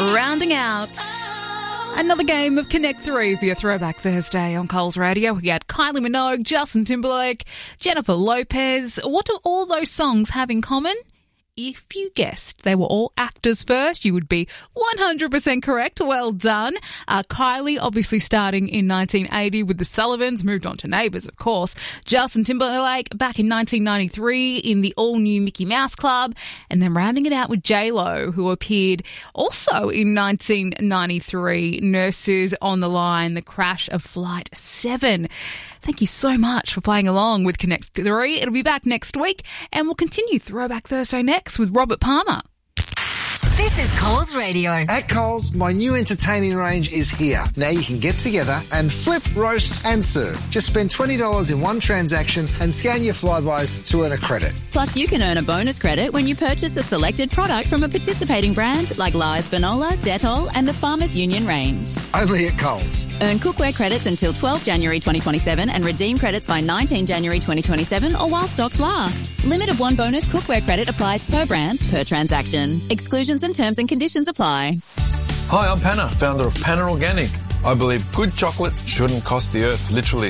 Rounding out another game of Connect 3 for your Throwback Thursday on Coles Radio. We had Kylie Minogue, Justin Timberlake, Jennifer Lopez. What do all those songs have in common? If you guessed they were all actors first, you would be 100% correct. Well done. Kylie, obviously starting in 1980 with the Sullivans, moved on to Neighbours, of course. Justin Timberlake back in 1993 in the all-new Mickey Mouse Club. And then rounding it out with J-Lo, who appeared also in 1993, Nurses on the Line, The Crash of Flight 7. Thank you so much for playing along with Connect 3. It'll be back next week, and we'll continue Throwback Thursday next with Robert Palmer. This is Coles Radio. At Coles, my new entertaining range is here. Now you can get together and flip, roast and serve. Just spend $20 in one transaction and scan your Flybuys to earn a credit. Plus, you can earn a bonus credit when you purchase a selected product from a participating brand like Lies Finola, Dettol and the Farmers Union range. Only at Coles. Earn cookware credits until 12 January 2027 and redeem credits by 19 January 2027 or while stocks last. Limit of one bonus cookware credit applies per brand, per transaction. Exclusions and terms and conditions apply. Hi, I'm Panna, founder of Panna Organic. I believe good chocolate shouldn't cost the earth, literally.